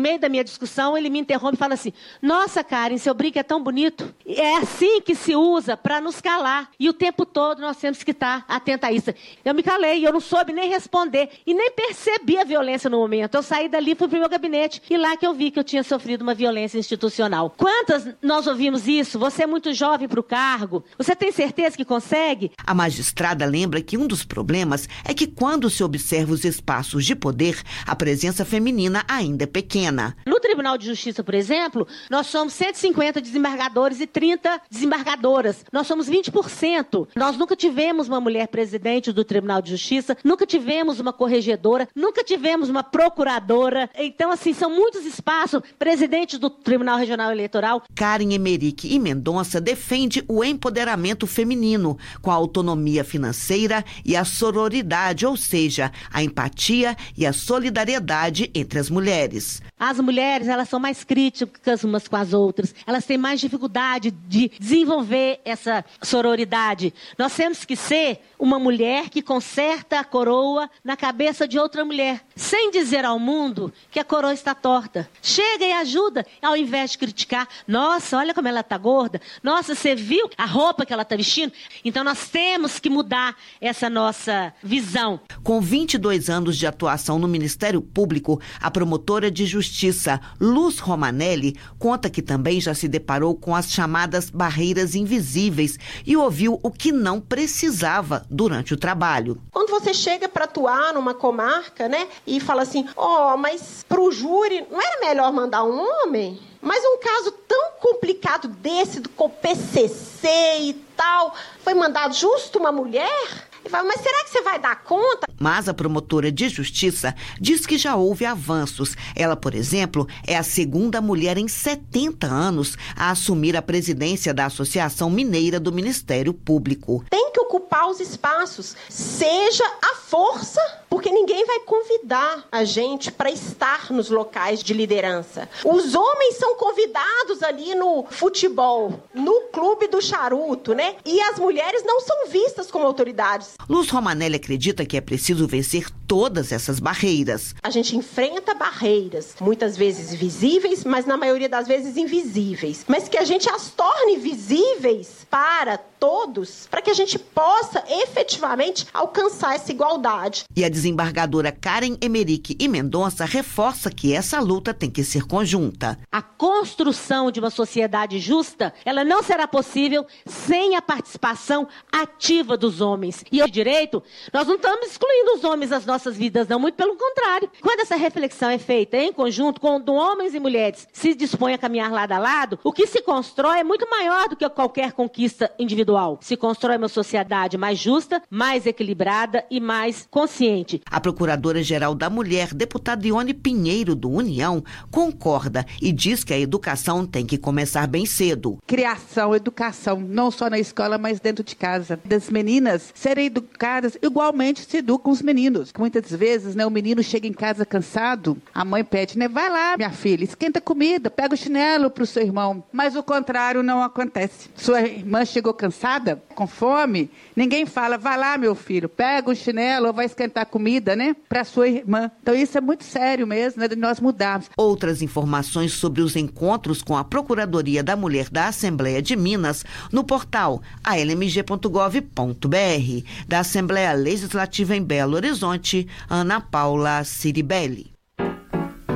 meio da minha discussão, ele me interrompe e fala assim: nossa, Karen, seu brinco é tão bonito. É assim que se usa para nos calar. E o tempo todo nós temos que estar atentos a isso. Eu me calei, eu não soube nem responder. E nem percebi a violência no momento. Eu saí dali, fui pro meu gabinete. E lá que eu vi que eu tinha sofrido uma violência institucional. Quantas nós ouvimos isso? Você é muito jovem para o cargo. Você tem certeza que consegue? A magistrada lembra que um dos problemas é que quando se observa os espaços de poder, a presença feminina ainda é pequena. No Tribunal de Justiça, por exemplo, nós somos 150 desembargadores e 30 desembargadoras. Nós somos 20%. Nós nunca tivemos uma mulher presidente do Tribunal de Justiça, nunca tivemos uma corregedora, nunca tivemos uma procuradora. Então, assim, são muitos espaços. Presidente do Tribunal Regional Eleitoral. Karen Emerick e Mendonça defende o empoderamento feminino, com a autonomia financeira e a sororidade, ou seja, a empatia e a solidariedade entre as mulheres. As mulheres, elas são mais críticas umas com as outras. Elas têm mais dificuldade de desenvolver essa sororidade. Nós temos que ser uma mulher que conserta a coroa na cabeça de outra mulher, sem dizer ao mundo que a coroa está torta. Chega e ajuda, ao invés de criticar. Nossa, olha como ela está gorda. Nossa, você viu a roupa que ela está vestindo? Então nós temos que mudar essa nossa visão. Com 22 anos de atuação no Ministério Público, a promotora de Justiça, Luz Romanelli, conta que também já se deparou com as chamadas barreiras invisíveis e ouviu o que não precisava durante o trabalho. Quando você chega para atuar numa comarca, né, e fala assim, mas para o júri não era melhor mandar um homem? Mas um caso tão complicado desse, com o PCC e tal, foi mandado justo uma mulher? Mas será que você vai dar conta? Mas a promotora de justiça diz que já houve avanços. Ela, por exemplo, é a segunda mulher em 70 anos a assumir a presidência da Associação Mineira do Ministério Público. Tem que ocupar os espaços, seja a força, porque ninguém vai convidar a gente para estar nos locais de liderança. Os homens são convidados ali no futebol, no clube do charuto, né? E as mulheres não são vistas como autoridades. Luz Romanelli acredita que é preciso vencer todas essas barreiras. A gente enfrenta barreiras, muitas vezes visíveis, mas na maioria das vezes invisíveis. Mas que a gente as torne visíveis para todos, para que a gente possa efetivamente alcançar essa igualdade. E a desembargadora Karen Emerick e Mendonça reforça que essa luta tem que ser conjunta. A construção de uma sociedade justa, ela não será possível sem a participação ativa dos homens. E o direito, nós não estamos excluindo os homens das nossas vidas, não, muito pelo contrário. Quando essa reflexão é feita em conjunto, quando homens e mulheres se dispõem a caminhar lado a lado, o que se constrói é muito maior do que qualquer conquista individual. Se constrói uma sociedade mais justa, mais equilibrada e mais consciente. A Procuradora-Geral da Mulher, deputada Ione Pinheiro, do União, concorda e diz que a educação tem que começar bem cedo. Criação, educação, não só na escola, mas dentro de casa. Das meninas serem educadas igualmente se educam os meninos. Muitas vezes, né, o menino chega em casa cansado, a mãe pede, né, vai lá, minha filha, esquenta a comida, pega o chinelo pro seu irmão. Mas o contrário não acontece. Sua irmã chegou cansada, com fome, ninguém fala, vai lá, meu filho, pega o chinelo ou vai esquentar comida, né, pra sua irmã. Então isso é muito sério mesmo, né, de nós mudarmos. Outras informações sobre os encontros com a Procuradoria da Mulher da Assembleia de Minas no portal almg.gov.br. Da Assembleia Legislativa em Belo Horizonte, Ana Paula Ciribelli.